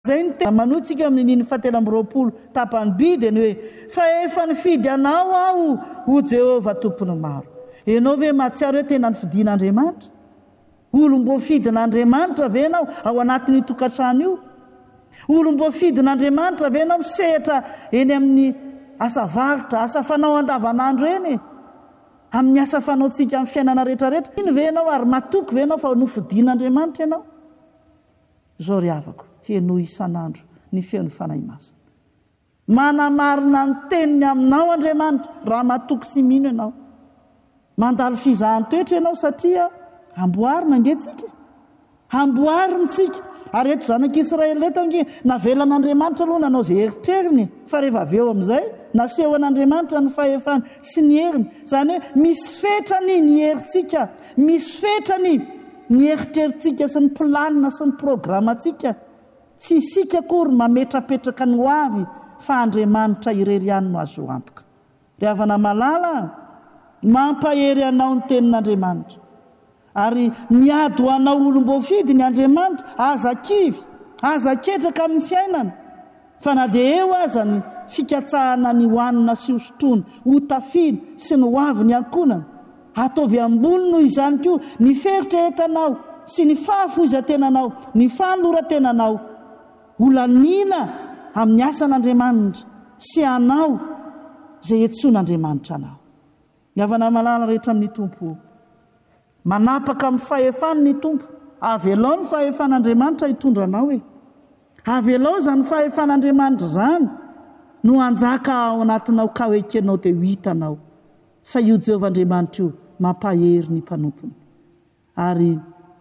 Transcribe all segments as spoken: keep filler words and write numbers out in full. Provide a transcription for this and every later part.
zay ny tena manotsika amin'iny fatelo amby roapolo tapany bidiny hoe fa efa nifidy anao aho ho Jehovah tompony maro. Ianao ve mahatsiaro hoe tena nifidian'Andriamanitra? Olom-bo fidin'Andriamanitra ve ianao ao anatin'ny tokantrano io? Olom-bo fidin'Andriamanitra ve ianao misehatra eny amin'ny asa varotra, asa fanao andavanandro eny, amin'ny asa fanaotsika amin'ny fiainana rehetrarehetra? Iny ve ianao ary matoky ve ianao fa nofidian'Andriamanitra ianao? Zao ry havako, heno isan'andro ny feon'ny fanahy masina. Manamarina ny teniny aminao Andriamanitra raha matoky sy mino ianao. Mandalo fizahan-toetra ianao satria amboarina angetsika. Amboarintsika. Ary eto zanak'Israely eto ange navelan'Andriamanitra aloha nanao izay eritreriny, fa rehefa avy eo amin'izay naseho an'Andriamanitra ny fahefana sy ny heriny. Izany hoe misy fetrany ny herintsika, misy fetrany ny eritrerintsika sy ny planina sy ny programantsika. Tsy isika akory mametrapetraka ny ho avy fa Andriamanitra irery ihany no azo antoka. Ry havana malala, mampahery anao ny tenin'Andriamanitra. Ary miady ho anao olom-bo fidy ny Andriamanitra, aza kivy, aza ketraka amin'ny fiainana. Fa na dia eo aza ny fikatsahana ny hoanina sy hosotrona, ho tafidy sy ny ho avy ny ankonana. Ataovy ambony noho izany koa ny feritra entanao sy ny fahafoizan-tenanao, ny fanoran-tenanao. Olanina amin'ny asan'Andriamanitra sy anao izay etson'Andriamanitra anao. Ny havana malala rehetra amin'ny tompo, manapaka amin'ny fahefana ny tompo. Avy elao ny fahefan'Andriamanitra hitondra anao e. Avy elao izany fahefan'Andriamanitra izany no anjaka ao anatinao ka hoe kenao dia ho hitanao. Fa io Jehovah Andriamanitra io mampahery ny mpanompony ary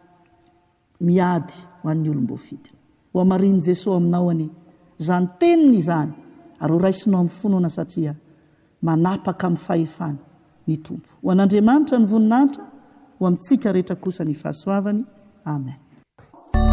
miady ho an'ny olom-bo fidiny. Ho amarin'i Jesosy aminao any izany teniny izany ary ho raisinao amin'ny finoana satria manapaka amin'ny fahefana ny tompo. Ho an'Andriamanitra ny voninahitra, ho amintsika rehetra kosa ny fahasoavany. Amen.